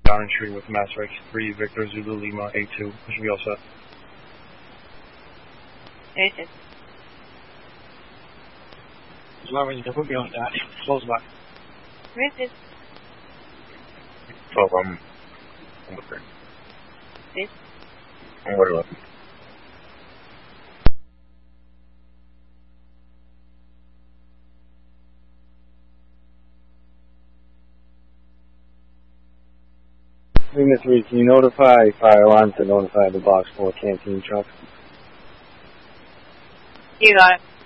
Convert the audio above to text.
Orange Tree with Mass Rights 3, Victor Zulu Lima, A2. Should be all set. A2. There's no reason to put me on that. Close by. Racist. 12, I'm with her. This. I'm with 11. Lima 3, can you notify fire alarm to notify the box 4 canteen truck? You got it.